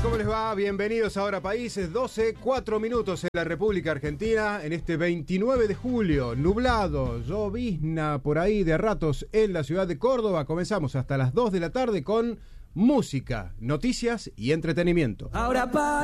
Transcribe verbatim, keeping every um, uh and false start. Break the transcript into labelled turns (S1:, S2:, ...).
S1: ¿Cómo les va? Bienvenidos a Ahora Países, doce, cuatro minutos en la República Argentina, en este veintinueve de julio, nublado, llovizna por ahí de ratos en la ciudad de Córdoba. Comenzamos hasta las dos de la tarde con música, noticias y entretenimiento.
S2: Ahora pa